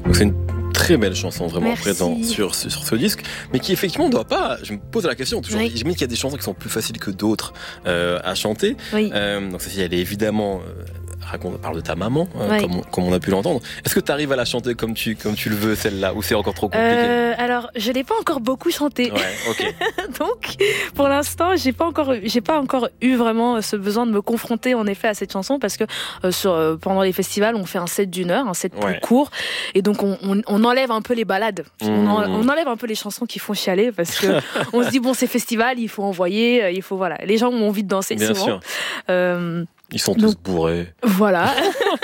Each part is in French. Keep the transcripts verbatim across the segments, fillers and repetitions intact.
Donc c'est une très belle chanson vraiment Merci. présente sur, sur, sur ce disque, mais qui effectivement ne doit pas, je me pose la question toujours, Oui. j'imagine qu'il y a des chansons qui sont plus faciles que d'autres euh, à chanter. Oui. Euh, donc celle-ci, elle est évidemment... Euh, raconte, parle de ta maman, hein, Ouais. comme, on, comme on a pu l'entendre. Est-ce que tu arrives à la chanter comme tu, comme tu le veux, celle-là, ou c'est encore trop compliqué? Euh, alors, je l'ai pas encore beaucoup chanté. Ouais, ok. Donc, pour l'instant, j'ai pas encore, j'ai pas encore eu vraiment ce besoin de me confronter en effet à cette chanson parce que euh, sur, euh, pendant les festivals, on fait un set d'une heure, un set Ouais. plus court, et donc on, on, on enlève un peu les balades, Mmh. on, en- on enlève un peu les chansons qui font chialer parce que on se dit bon, c'est festival, il faut envoyer, euh, il faut voilà, les gens ont envie de danser Bien souvent. sûr. Euh, Ils sont tous Donc- bourrés. Voilà.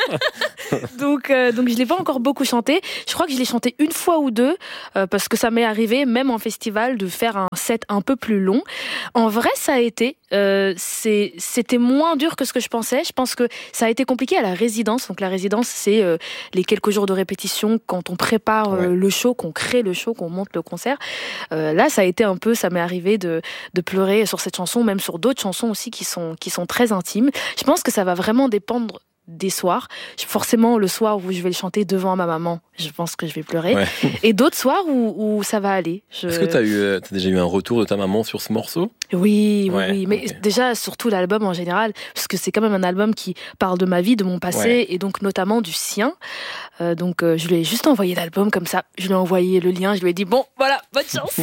donc, euh, donc je l'ai pas encore beaucoup chanté. Je crois que je l'ai chanté une fois ou deux euh, parce que ça m'est arrivé, même en festival, de faire un set un peu plus long. En vrai, ça a été. Euh, c'est, c'était moins dur que ce que je pensais. Je pense que ça a été compliqué à la résidence. Donc la résidence, c'est euh, les quelques jours de répétition quand on prépare euh, Ouais. le show, qu'on crée le show, qu'on monte le concert. Euh, là, ça a été un peu. Ça m'est arrivé de, de pleurer sur cette chanson, même sur d'autres chansons aussi qui sont qui sont très intimes. Je pense que ça va vraiment dépendre des soirs. Forcément, le soir où je vais le chanter devant ma maman, je pense que je vais pleurer. Ouais. Et d'autres soirs où, où ça va aller. Je... Est-ce que tu as eu, euh, t'as déjà eu un retour de ta maman sur ce morceau? Oui, oui, Ouais, oui. Mais ok. déjà, surtout l'album en général, parce que c'est quand même un album qui parle de ma vie, de mon passé, Ouais. et donc notamment du sien. Euh, donc, euh, je lui ai juste envoyé l'album comme ça. Je lui ai envoyé le lien. Je lui ai dit, bon, voilà, bonne chance.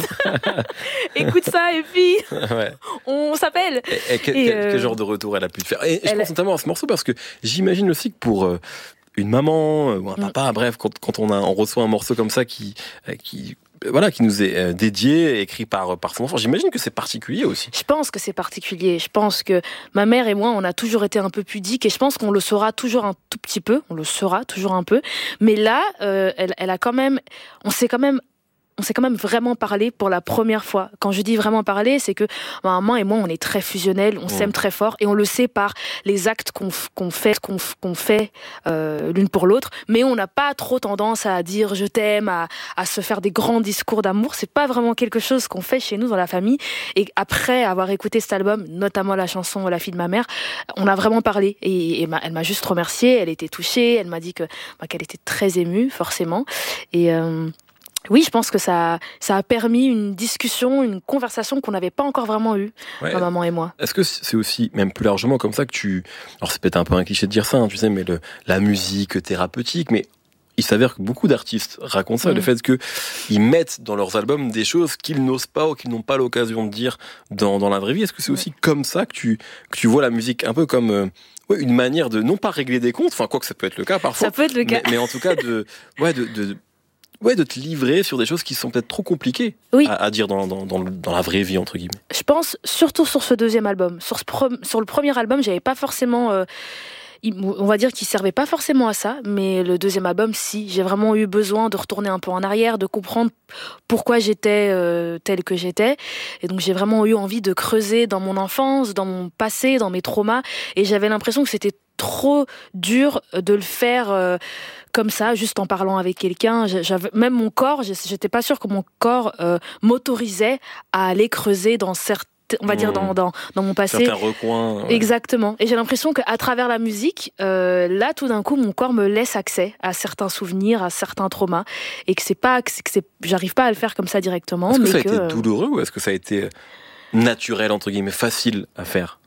Écoute ça, et puis, Ouais. on s'appelle. Et, et quel, Et, quel- euh, quel genre de retour elle a pu te faire? Et, et je elle- pense notamment à ce morceau parce que j'imagine aussi que pour euh, une maman euh, ou un Mm. papa, bref, quand, quand on, a, on reçoit un morceau comme ça qui, euh, qui, euh, voilà, qui nous est euh, dédié, écrit par, par son enfant, j'imagine que c'est particulier aussi. Je pense que c'est particulier. Je pense que ma mère et moi, on a toujours été un peu pudiques et je pense qu'on le saura toujours un tout petit peu. On le saura toujours un peu. Mais là, euh, elle, elle a quand même, on s'est quand même, on s'est quand même vraiment parlé pour la première fois. Quand je dis vraiment parler, c'est que ma maman et moi, on est très fusionnels, on Mmh. s'aime très fort et on le sait par les actes qu'on, f- qu'on fait, qu'on, f- qu'on fait euh, l'une pour l'autre. Mais on n'a pas trop tendance à dire je t'aime, à, à se faire des grands discours d'amour. C'est pas vraiment quelque chose qu'on fait chez nous dans la famille. Et après avoir écouté cet album, notamment la chanson La fille de ma mère, on a vraiment parlé. Et, et ma- elle m'a juste remerciée, elle était touchée, elle m'a dit que, bah, qu'elle était très émue, forcément. Et euh, oui, je pense que ça, ça a permis une discussion, une conversation qu'on n'avait pas encore vraiment eue, Ouais. ma maman et moi. Est-ce que c'est aussi, même plus largement comme ça que tu... Alors c'est peut-être un peu un cliché de dire ça, hein, tu sais, mais le, la musique thérapeutique, mais il s'avère que beaucoup d'artistes racontent ça, Mm. le fait qu'ils mettent dans leurs albums des choses qu'ils n'osent pas ou qu'ils n'ont pas l'occasion de dire dans, dans la vraie vie. Est-ce que c'est aussi comme ça que tu, que tu vois la musique un peu comme... euh, ouais, une manière de non pas régler des comptes, enfin quoi que ça peut être le cas parfois, Ça peut être le cas. mais, mais en tout cas de, ouais, de, de, ouais, de te livrer sur des choses qui sont peut-être trop compliquées Oui. à, à dire dans, dans, dans, le- dans la vraie vie, entre guillemets. Je pense surtout sur ce deuxième album. Sur, ce pre- sur le premier album, j'avais pas forcément... euh, il- on va dire qu'il servait pas forcément à ça, mais le deuxième album, si. J'ai vraiment eu besoin de retourner un peu en arrière, de comprendre pourquoi j'étais euh, telle que j'étais. Et donc j'ai vraiment eu envie de creuser dans mon enfance, dans mon passé, dans mes traumas. Et j'avais l'impression que c'était trop dur de le faire euh, comme ça, juste en parlant avec quelqu'un. J'avais, même mon corps, j'étais pas sûre que mon corps euh, m'autorisait à aller creuser dans certains, on va dire, Mmh. dans, dans, dans mon passé. Certains recoins. ouais. Exactement. Et j'ai l'impression qu'à travers la musique, euh, là, tout d'un coup, mon corps me laisse accès à certains souvenirs, à certains traumas, et que c'est pas, que c'est, que c'est, j'arrive pas à le faire comme ça directement. Est-ce que mais ça a que, été euh, douloureux ou est-ce que ça a été naturel, entre guillemets, facile à faire?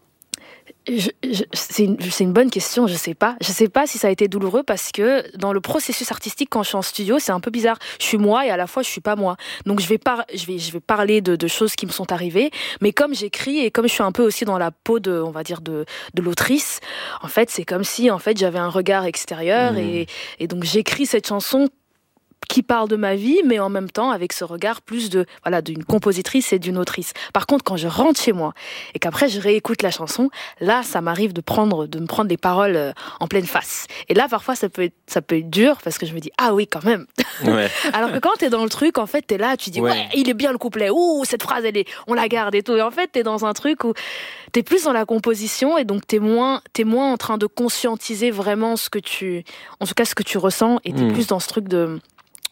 Je, je, c'est, une, c'est une bonne question, je sais pas. Je sais pas si ça a été douloureux parce que dans le processus artistique, quand je suis en studio, c'est un peu bizarre. Je suis moi et à la fois je suis pas moi. Donc je vais, par, je vais, je vais parler de, de choses qui me sont arrivées, mais comme j'écris et comme je suis un peu aussi dans la peau de, on va dire, de, de l'autrice, en fait, c'est comme si en fait j'avais un regard extérieur Mmh. et, et donc j'écris cette chanson qui parle de ma vie, mais en même temps avec ce regard plus de voilà d'une compositrice et d'une autrice. Par contre, quand je rentre chez moi et qu'après je réécoute la chanson, là, ça m'arrive de prendre de me prendre des paroles euh, en pleine face. Et là, parfois, ça peut être, ça peut être dur parce que je me dis ah oui quand même. Ouais. Alors que quand t'es dans le truc, en fait, t'es là, tu dis Ouais. ouais, il est bien le couplet. Ouh, cette phrase, elle est, on la garde et tout. Et en fait, t'es dans un truc où t'es plus dans la composition et donc t'es moins, t'es moins en train de conscientiser vraiment ce que tu, en tout cas ce que tu ressens et t'es Mm. plus dans ce truc de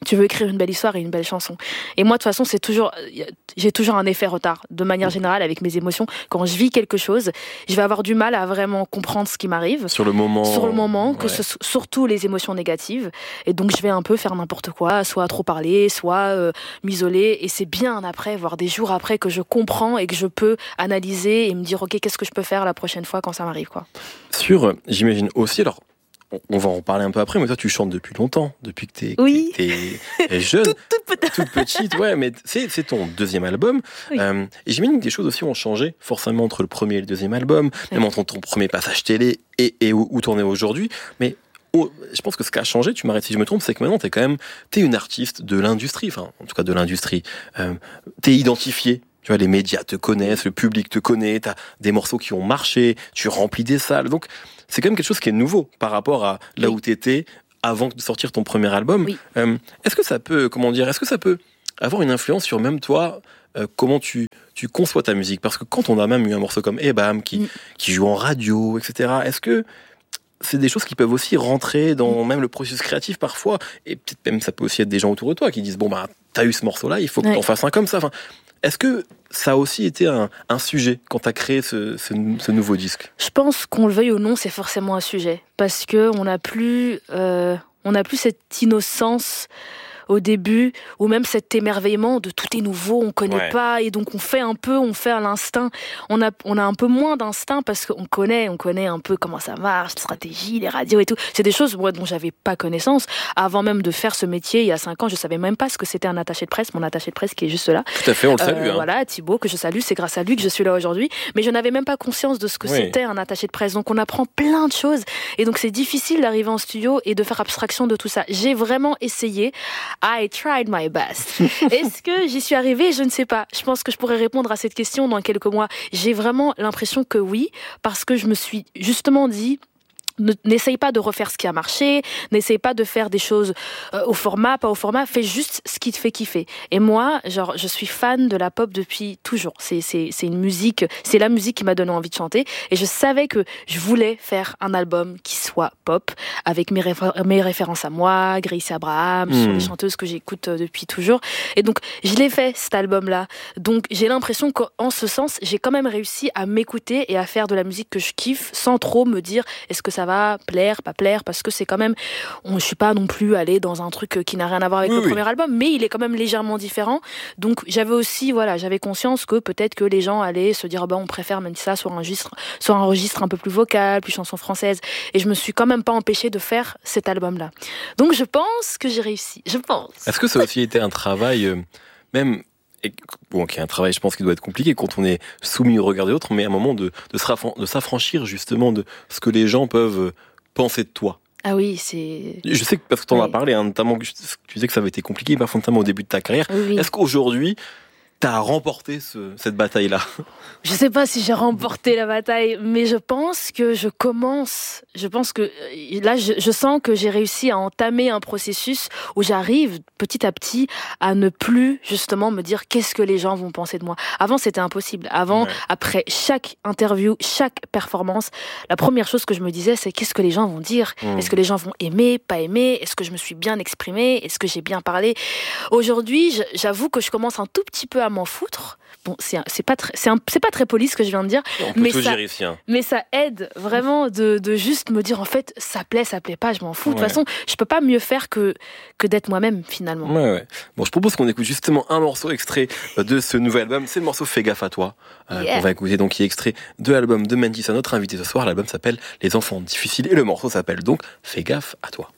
tu veux écrire une belle histoire et une belle chanson. Et moi, de toute façon, c'est toujours, j'ai toujours un effet retard, de manière générale, avec mes émotions. Quand je vis quelque chose, je vais avoir du mal à vraiment comprendre ce qui m'arrive. Sur le moment. Sur le moment, que ouais. ce, surtout les émotions négatives. Et donc, je vais un peu faire n'importe quoi, soit trop parler, soit euh, m'isoler. Et c'est bien après, voire des jours après, que je comprends et que je peux analyser et me dire, ok, qu'est-ce que je peux faire la prochaine fois quand ça m'arrive, quoi. Sur, j'imagine aussi, alors, on va en parler un peu après, mais toi, tu chantes depuis longtemps, depuis que t'es, oui. t'es, t'es jeune, toute, toute, toute petite, ouais, mais c'est, c'est ton deuxième album. Oui. Euh, et j'imagine que des choses aussi ont changé, forcément, entre le premier et le deuxième album, oui. même entre ton premier passage télé et, et où, où t'en es aujourd'hui. Mais oh, je pense que ce qui a changé, tu m'arrêtes si je me trompe, c'est que maintenant, t'es quand même, t'es une artiste de l'industrie, enfin, en tout cas de l'industrie. Euh, t'es identifiée. Tu vois, les médias te connaissent, le public te connaît, t'as des morceaux qui ont marché, tu remplis des salles. Donc, c'est quand même quelque chose qui est nouveau par rapport à là oui. où t'étais avant de sortir ton premier album. Oui. Euh, est-ce que ça peut, comment dire, est-ce que ça peut avoir une influence sur même toi, euh, comment tu, tu conçois ta musique? Parce que quand on a même eu un morceau comme Ebam qui, mm. qui joue en radio, et cetera, est-ce que c'est des choses qui peuvent aussi rentrer dans même le processus créatif parfois? Et peut-être même ça peut aussi être des gens autour de toi qui disent, bon, bah, t'as eu ce morceau-là, il faut que ouais. t'en fasses un comme ça. Enfin, est-ce que ça a aussi été un, un sujet quand tu as créé ce, ce, ce nouveau disque? Je pense qu'on le veuille ou non, c'est forcément un sujet. Parce qu'on n'a plus, euh, on n'a plus cette innocence au début, ou même cet émerveillement de tout est nouveau, on connaît ouais. pas, et donc on fait un peu, on fait à l'instinct. On a, on a un peu moins d'instinct parce qu'on connaît, on connaît un peu comment ça marche, la stratégie, les radios et tout. C'est des choses moi, dont j'avais pas connaissance. Avant même de faire ce métier, il y a cinq ans, je savais même pas ce que c'était un attaché de presse, mon attaché de presse qui est juste là. Tout à fait, on le salue. Euh, hein. Voilà, Thibaut, que je salue, c'est grâce à lui que je suis là aujourd'hui. Mais je n'avais même pas conscience de ce que oui. c'était un attaché de presse. Donc on apprend plein de choses. Et donc c'est difficile d'arriver en studio et de faire abstraction de tout ça. J'ai vraiment essayé. I tried my best. Est-ce que j'y suis arrivée? Je ne sais pas. Je pense que je pourrais répondre à cette question dans quelques mois. J'ai vraiment l'impression que oui, parce que je me suis justement dit... N'essaye pas de refaire ce qui a marché, n'essaye pas de faire des choses euh, au format, pas au format, fais juste ce qui te fait kiffer. Et moi, genre, je suis fan de la pop depuis toujours. C'est, c'est, c'est une musique, c'est la musique qui m'a donné envie de chanter. Et je savais que je voulais faire un album qui soit pop, avec mes, réfé- mes références à moi, Gracie Abraham, mmh. sur les chanteuses que j'écoute depuis toujours. Et donc, je l'ai fait, cet album-là. Donc, j'ai l'impression qu'en ce sens, j'ai quand même réussi à m'écouter et à faire de la musique que je kiffe, sans trop me dire, est-ce que ça va plaire, pas plaire, parce que c'est quand même, on, je suis pas non plus allée dans un truc qui n'a rien à voir avec oui, le oui. premier album, mais il est quand même légèrement différent. Donc j'avais aussi, voilà, j'avais conscience que peut-être que les gens allaient se dire, bah on préfère même ça sur un registre, sur un registre un peu plus vocal, plus chanson française. Et je me suis quand même pas empêchée de faire cet album-là. Donc je pense que j'ai réussi. Je pense. Est-ce que ça a aussi été un travail, euh, même et, bon, qui est un travail, je pense, qui doit être compliqué quand on est soumis au regard des autres, mais à un moment de, de, se raffran- de s'affranchir justement de ce que les gens peuvent penser de toi. Ah oui, c'est... Je sais que, parce que tu en oui. as parlé, hein, notamment, tu disais que ça avait été compliqué, parfois notamment au début de ta carrière. Oui. Est-ce qu'aujourd'hui, t'as remporté ce, cette bataille-là? Je sais pas si j'ai remporté la bataille, mais je pense que je commence, je pense que là, je, je sens que j'ai réussi à entamer un processus où j'arrive petit à petit à ne plus justement me dire qu'est-ce que les gens vont penser de moi. Avant, c'était impossible. Avant, ouais. après chaque interview, chaque performance, la première chose que je me disais, c'est qu'est-ce que les gens vont dire? Mmh. Est-ce que les gens vont aimer, pas aimer? Est-ce que je me suis bien exprimée? Est-ce que j'ai bien parlé? Aujourd'hui, j'avoue que je commence un tout petit peu à m'en foutre. Bon, c'est, c'est, pas très, c'est, un, c'est pas très poli ce que je viens de dire, mais ça, ici, hein. mais ça aide vraiment de, de juste me dire en fait ça plaît, ça plaît pas, je m'en fous. Ouais. De toute façon, je peux pas mieux faire que, que d'être moi-même finalement. Ouais, ouais. Bon, je propose qu'on écoute justement un morceau extrait de ce nouvel album. C'est le morceau Fais gaffe à toi. Euh, yeah. On va écouter donc qui est extrait de l'album de Menti, c'est notre invité ce soir. L'album s'appelle Les enfants difficiles et le morceau s'appelle donc Fais gaffe à toi.